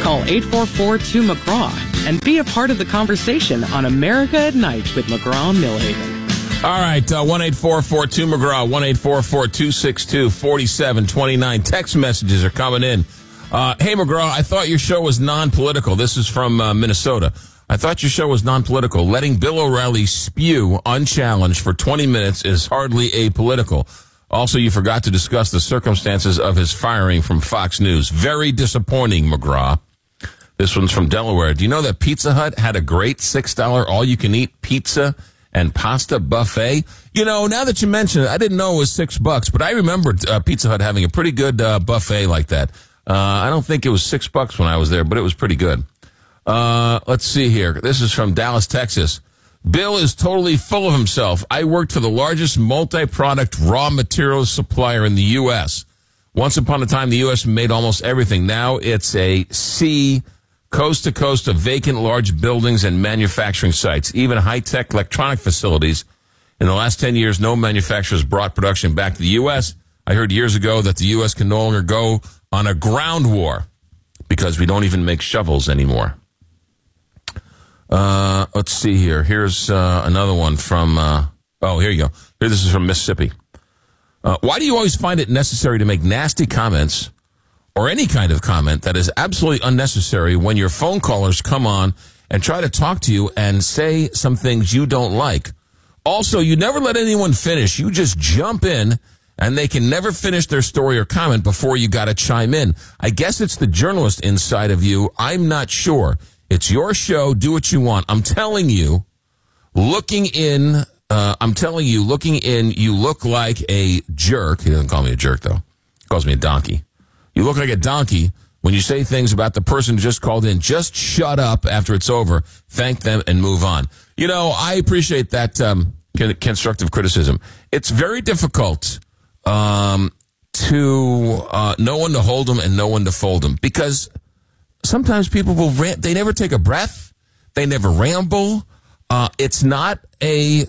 Call 844-2-McGraw and be a part of the conversation on America at Night with McGraw-Millhaven. All right, 1-844-2-McGraw, 1-844-262-4729. Text messages are coming in. Hey, McGraw, I thought your show was non-political. This is from Minnesota. I thought your show was non-political. Letting Bill O'Reilly spew unchallenged for 20 minutes is hardly apolitical. Also, you forgot to discuss the circumstances of his firing from Fox News. Very disappointing, McGraw. This one's from Delaware. Do you know that Pizza Hut had a great $6 all-you-can-eat pizza and pasta buffet? You know, now that you mention it, I didn't know it was $6, but I remembered Pizza Hut having a pretty good buffet like that. I don't think it was $6 when I was there, but it was pretty good. Let's see here. This is from Dallas, Texas. Bill is totally full of himself. I worked for the largest multi-product raw materials supplier in the U.S. Once upon a time, the U.S. made almost everything. Now it's a sea, coast to coast of vacant large buildings and manufacturing sites, even high-tech electronic facilities. In the last 10 years, no manufacturers brought production back to the U.S. I heard years ago that the U.S. can no longer go on a ground war because we don't even make shovels anymore. Let's see here. Here's another one from, here you go. Here, this is from Mississippi. Why do you always find it necessary to make nasty comments or any kind of comment that is absolutely unnecessary when your phone callers come on and try to talk to you and say some things you don't like? Also, you never let anyone finish. You just jump in and they can never finish their story or comment before you got to chime in. I guess it's the journalist inside of you. I'm not sure. It's your show. Do what you want. I'm telling you, looking in, you look like a jerk. He doesn't call me a jerk, though. He calls me a donkey. You look like a donkey when you say things about the person who just called in. Just shut up after it's over. Thank them and move on. You know, I appreciate that constructive criticism. It's very difficult to know when to hold them and know when to fold them, because sometimes people will rant. They never take a breath. They never ramble. It's not a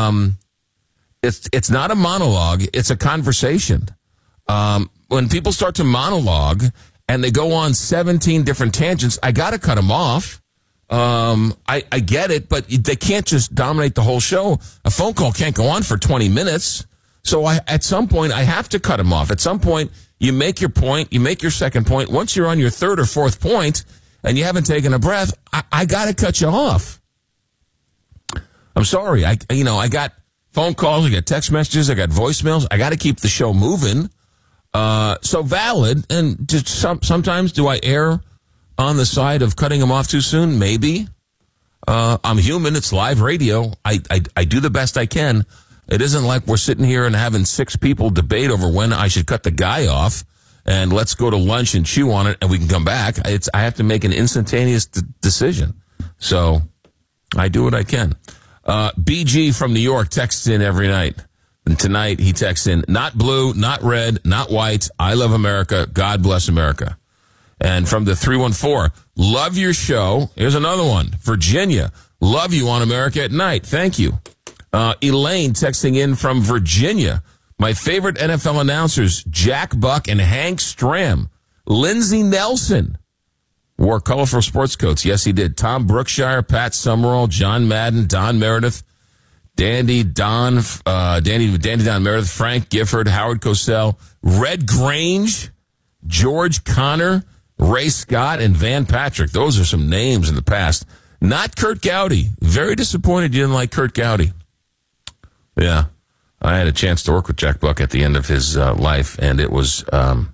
it's not a monologue. It's a conversation. When people start to monologue and they go on 17 different tangents, I got to cut them off. I get it, but they can't just dominate the whole show. A phone call can't go on for 20 minutes. So at some point, I have to cut them off. At some point, you make your point, you make your second point. Once you're on your third or fourth point and you haven't taken a breath, I got to cut you off. I'm sorry. I got phone calls, I got text messages, I got voicemails. I got to keep the show moving. So valid. And just sometimes do I err on the side of cutting them off too soon? Maybe. I'm human. It's live radio. I do the best I can. It isn't like we're sitting here and having 6 people debate over when I should cut the guy off and let's go to lunch and chew on it and we can come back. I have to make an instantaneous decision. So I do what I can. BG from New York texts in every night. And tonight he texts in, not blue, not red, not white. I love America. God bless America. And from the 314, love your show. Here's another one. Virginia, love you on America at Night. Thank you. Elaine texting in from Virginia. My favorite NFL announcers, Jack Buck and Hank Stram. Lindsey Nelson wore colorful sports coats. Yes, he did. Tom Brookshire, Pat Summerall, John Madden, Don Meredith, Dandy Don Meredith, Frank Gifford, Howard Cosell, Red Grange, George Connor, Ray Scott, and Van Patrick. Those are some names in the past. Not Kurt Gowdy. Very disappointed you didn't like Kurt Gowdy. Yeah, I had a chance to work with Jack Buck at the end of his life, and it was a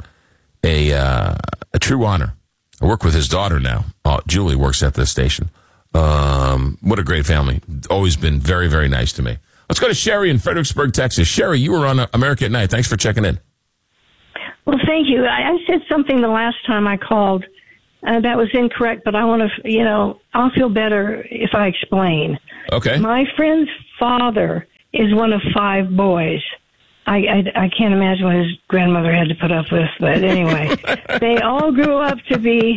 true honor. I work with his daughter now. Julie works at the station. What a great family. Always been very, very nice to me. Let's go to Sherry in Fredericksburg, Texas. Sherry, you were on America at Night. Thanks for checking in. Well, thank you. I said something the last time I called that was incorrect, but I want to, I'll feel better if I explain. Okay. My friend's father is one of 5 boys. I can't imagine what his grandmother had to put up with, but anyway, they all grew up to be,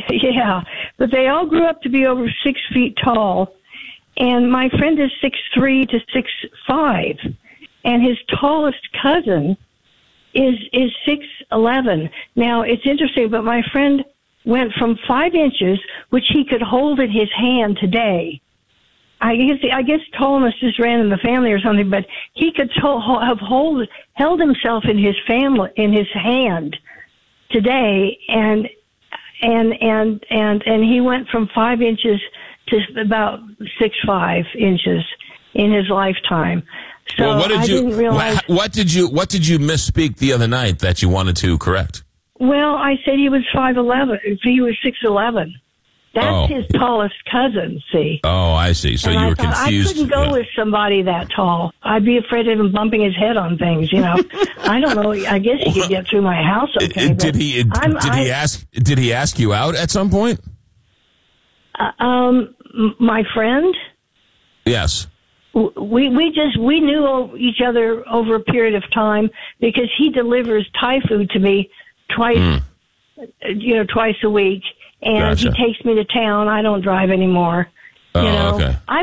over 6 feet tall, and my friend is 6'3" to 6'5", and his tallest cousin is 6'11". Now, it's interesting, but my friend went from 5 inches, which he could hold in his hand today. I guess tallness just ran in the family or something, but he could have held himself in his hand today, and he went from 5 inches to about 6'5" inches in his lifetime. So well, I didn't realize. What did you misspeak the other night that you wanted to correct? Well, I said he was 5'11". He was 6'11". That's his tallest cousin, see. Oh, I see. So and you were confused. I couldn't go with somebody that tall. I'd be afraid of him bumping his head on things, you know. I don't know. I guess he could get through my house okay. Did he ask you out at some point? My friend? Yes. We knew each other over a period of time because he delivers Thai food to me twice a week. And He takes me to town. I don't drive anymore. You know, okay. I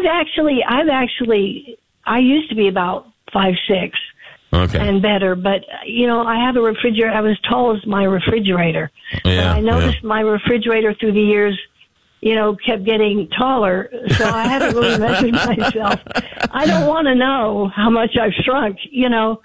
used to be about 5'6", and better, but you know, I have a refrigerator. I was tall as my refrigerator. Yeah, I noticed my refrigerator through the years, you know, kept getting taller. So I had to really measure myself. I don't want to know how much I've shrunk. You know,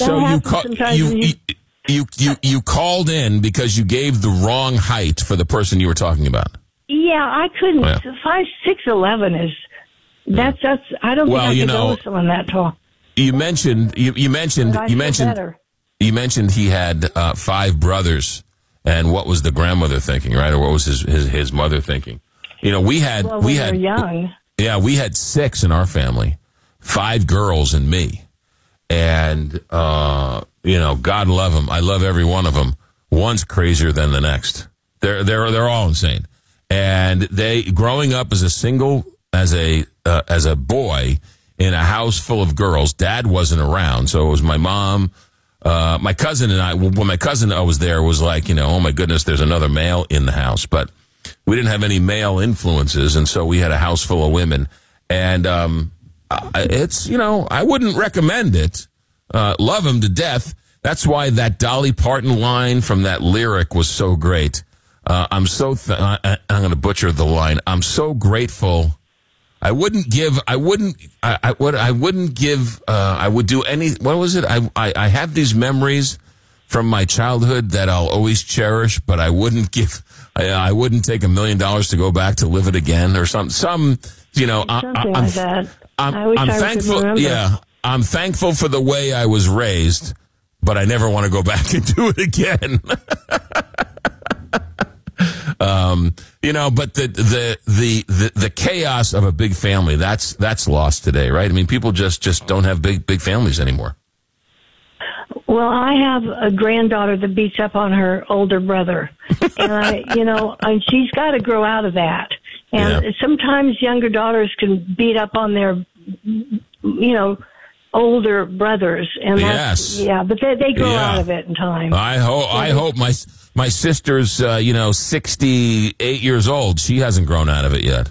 You called in because you gave the wrong height for the person you were talking about. Yeah, I couldn't. 5'11" is that's. I don't think I could go with someone that tall. You mentioned he had 5 brothers, and what was the grandmother thinking, right, or what was his mother thinking? You know, we had young. Yeah, we had 6 in our family, 5 girls and me, and you know, God love them. I love every one of them. One's crazier than the next. They're all insane. And growing up as a boy in a house full of girls, Dad wasn't around, so it was my mom, my cousin and I. When my cousin was there, was like, you know, oh my goodness, there's another male in the house. But we didn't have any male influences, and so we had a house full of women. And it's, you know, I wouldn't recommend it. Love him to death. That's why that Dolly Parton line from that lyric was so great. I'm going to butcher the line. I'm so grateful. I would do any, what was it? I have these memories from my childhood that I'll always cherish, but I wouldn't take $1 million to go back to live it again or something. You know, something like that. I'm thankful. Yeah. I'm thankful for the way I was raised, but I never want to go back and do it again. You know, but the chaos of a big family, that's lost today, right? I mean, people just don't have big families anymore. Well, I have a granddaughter that beats up on her older brother, and she's got to grow out of that. And sometimes younger daughters can beat up on their, older brothers, and but they grow out of it in time. I hope my sister's 68 years old. She hasn't grown out of it yet.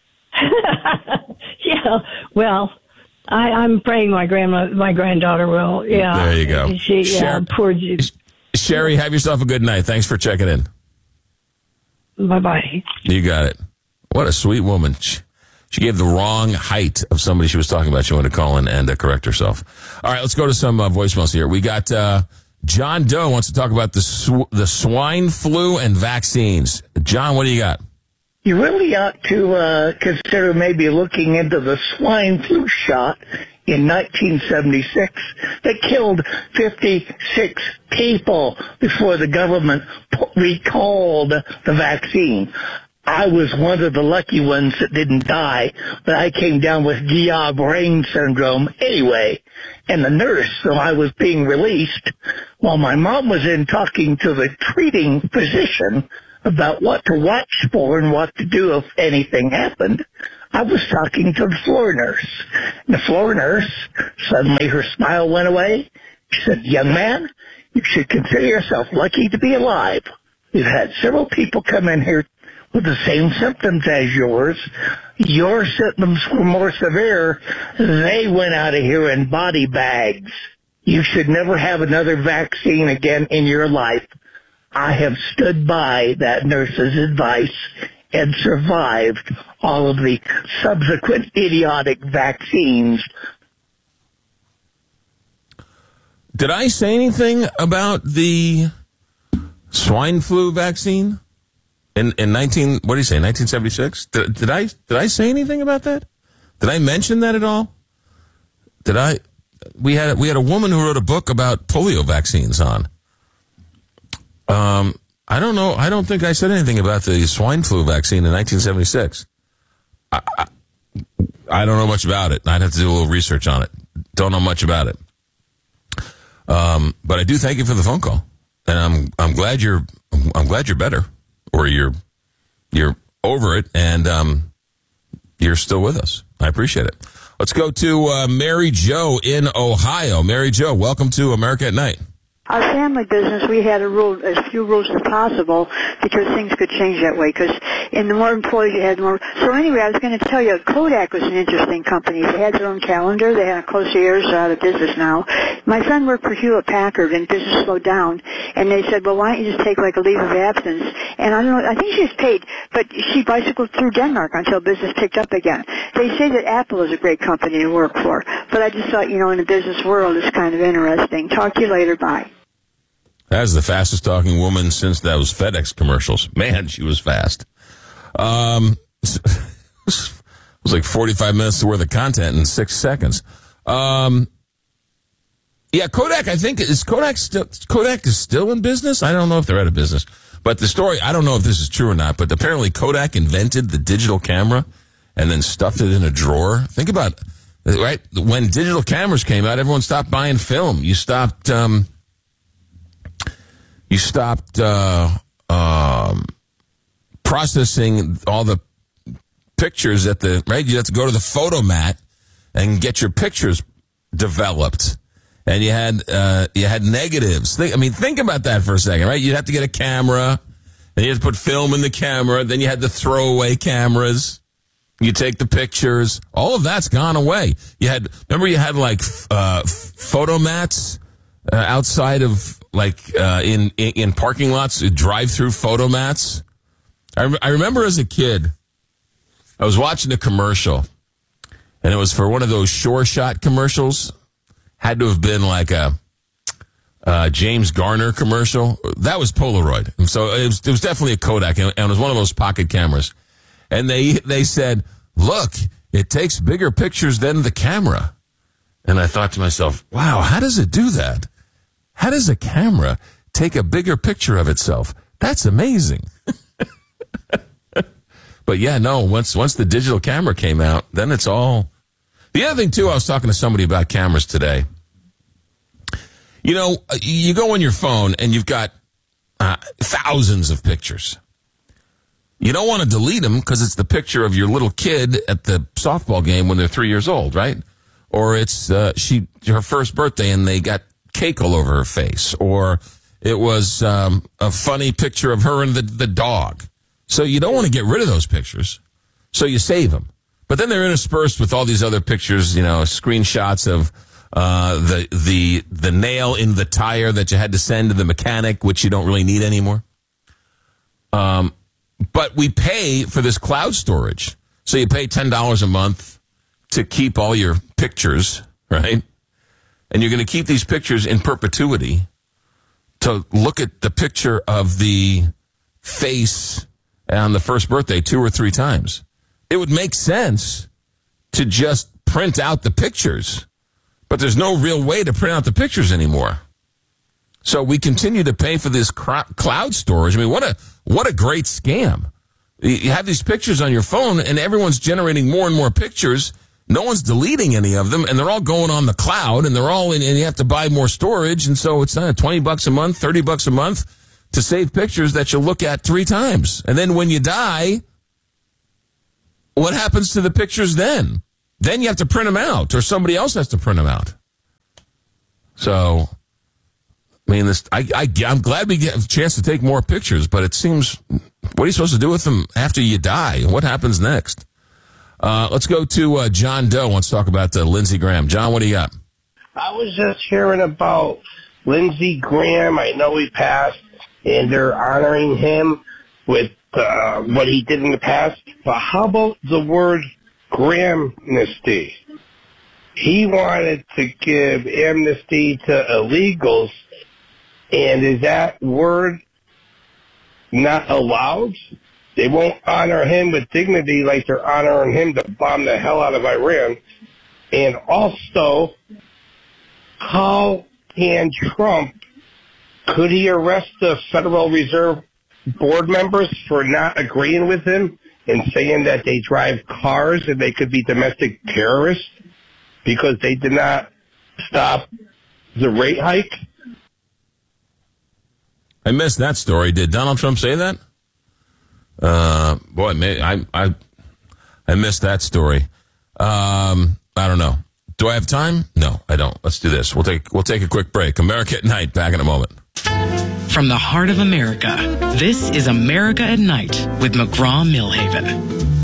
Yeah, well, I'm praying my granddaughter will. Yeah, there you go. Poor Sherry, have yourself a good night. Thanks for checking in. Bye-bye. You got it. What a sweet woman. She gave the wrong height of somebody she was talking about. She wanted to call in and correct herself. All right, let's go to some voicemails here. We got John Doe wants to talk about the swine flu and vaccines. John, what do you got? You really ought to consider maybe looking into the swine flu shot in 1976 that killed 56 people before the government recalled the vaccine. I was one of the lucky ones that didn't die, but I came down with Guillain-Barré syndrome anyway. And the nurse, so I was being released, while my mom was in talking to the treating physician about what to watch for and what to do if anything happened, I was talking to the floor nurse. And the floor nurse, suddenly her smile went away. She said, "Young man, you should consider yourself lucky to be alive. We've had several people come in here with the same symptoms as yours. Your symptoms were more severe. They went out of here in body bags. You should never have another vaccine again in your life. I have stood by that nurse's advice and survived all of the subsequent idiotic vaccines. Did I say anything about the swine flu vaccine in 1976? Did I say anything about that? Did I mention that at all? We had a woman who wrote a book about polio vaccines on. I don't know. I don't think I said anything about the swine flu vaccine in 1976. I don't know much about it. I'd have to do a little research on it. Don't know much about it. But I do thank you for the phone call, and I'm glad you're better, or you're over it, and you're still with us. I appreciate it. Let's go to Mary Jo in Ohio. Mary Jo, welcome to America at Night. Our family business, we had as few rules as possible because things could change that way. Because in the more employees you had, the more. So anyway, I was going to tell you, Kodak was an interesting company. They had their own calendar. They had close to years out of business now. My son worked for Hewlett Packard, and business slowed down. And they said, well, why don't you just take like a leave of absence? And I don't know. I think she was paid, but she bicycled through Denmark until business picked up again. They say that Apple is a great company to work for, but I just thought, in the business world, it's kind of interesting. Talk to you later. Bye. That was the fastest talking woman since those FedEx commercials. Man, she was fast. It was like 45 minutes worth of content in 6 seconds. Yeah, Kodak, I think, Kodak is still in business? I don't know if they're out of business. But the story, I don't know if this is true or not, but apparently Kodak invented the digital camera and then stuffed it in a drawer. Think about it, right? When digital cameras came out, everyone stopped buying film. You stopped processing all the pictures right? You have to go to the photomat and get your pictures developed. And you had negatives. Think about that for a second, right? You'd have to get a camera, and you had to put film in the camera. Then you had the throwaway cameras. You take the pictures. All of that's gone away. Remember you had like photomats outside of in parking lots, drive-through photomats. I remember as a kid, I was watching a commercial, and it was for one of those Sure Shot commercials. Had to have been like a James Garner commercial. That was Polaroid. And so it was definitely a Kodak, and it was one of those pocket cameras. And they said, look, it takes bigger pictures than the camera. And I thought to myself, wow, how does it do that? How does a camera take a bigger picture of itself? That's amazing. But yeah, no, once the digital camera came out, then it's all... The other thing, too, I was talking to somebody about cameras today. You go on your phone and you've got thousands of pictures. You don't want to delete them because it's the picture of your little kid at the softball game when they're 3 years old, right? Or it's her first birthday and they got cake all over her face. Or it was a funny picture of her and the dog. So you don't want to get rid of those pictures. So you save them. But then they're interspersed with all these other pictures, screenshots of the nail in the tire that you had to send to the mechanic, which you don't really need anymore. But we pay for this cloud storage. So you pay $10 a month to keep all your pictures, right? And you're going to keep these pictures in perpetuity to look at the picture of the face on the first birthday 2 or 3 times. It would make sense to just print out the pictures, but there's no real way to print out the pictures anymore. So we continue to pay for this cloud storage. What a great scam. You have these pictures on your phone, and everyone's generating more and more pictures. No one's deleting any of them, and they're all going on the cloud, and they're all in, and you have to buy more storage, and so it's $20 a month, $30 a month to save pictures that you'll look at 3 times. And then when you die, what happens to the pictures then? Then you have to print them out, or somebody else has to print them out. So, I'm glad we get a chance to take more pictures, but it seems, what are you supposed to do with them after you die? What happens next? Let's go to John Doe. Wants to talk about Lindsey Graham. John, what do you got? I was just hearing about Lindsey Graham. I know he passed and they're honoring him with what he did in the past. But how about the word Gramnesty? He wanted to give amnesty to illegals, and is that word not allowed? They won't honor him with dignity like they're honoring him to bomb the hell out of Iran. And also, how can Trump, could he arrest the Federal Reserve board members for not agreeing with him and saying that they drive cars and they could be domestic terrorists because they did not stop the rate hike? I missed that story. Did Donald Trump say that? Boy, I missed that story. I don't know. Do I have time? No, I don't. Let's do this. We'll take a quick break. America at Night. Back in a moment. From the heart of America, this is America at Night with McGraw-Milhaven.